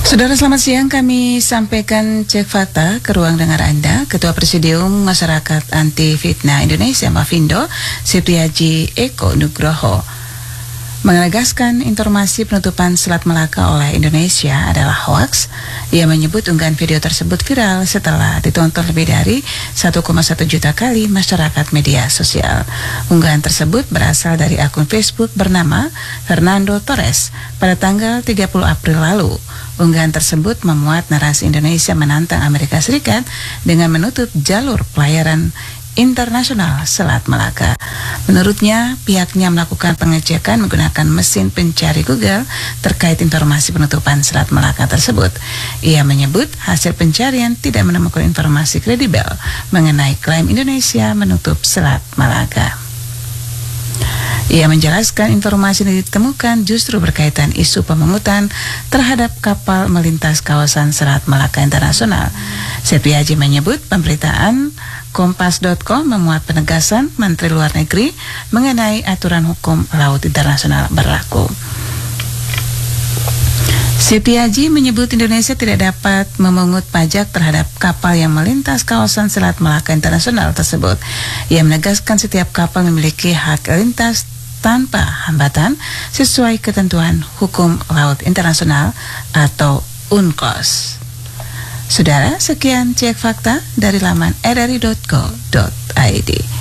Saudara, selamat siang. Kami sampaikan cek fakta ke ruang dengar Anda. Ketua Presidium Masyarakat Anti Fitnah Indonesia Mafindo, Setiaji Eko Nugroho, menegaskan informasi penutupan Selat Melaka oleh Indonesia adalah hoaks. Ia menyebut unggahan video tersebut viral setelah ditonton lebih dari 1,1 juta kali masyarakat media sosial. Unggahan tersebut berasal dari akun Facebook bernama Fernando Torres pada tanggal 30 April lalu. Unggahan tersebut memuat narasi Indonesia menantang Amerika Serikat dengan menutup jalur pelayaran internasional Selat Melaka. Menurutnya, pihaknya melakukan pengecekan menggunakan mesin pencari Google terkait informasi penutupan Selat Melaka tersebut. Ia menyebut hasil pencarian tidak menemukan informasi kredibel mengenai klaim Indonesia menutup Selat Melaka. Ia menjelaskan informasi yang ditemukan justru berkaitan isu pemungutan terhadap kapal melintas kawasan Selat Melaka Internasional. Setiaji menyebut pemberitaan Kompas.com memuat penegasan Menteri Luar Negeri mengenai aturan hukum laut internasional berlaku. Setiaji menyebut Indonesia tidak dapat memungut pajak terhadap kapal yang melintas kawasan Selat Melaka Internasional tersebut. Ia menegaskan setiap kapal memiliki hak lintas tanpa hambatan sesuai ketentuan hukum laut internasional atau UNCLOS. Saudara, sekian cek fakta dari laman rri.co.id.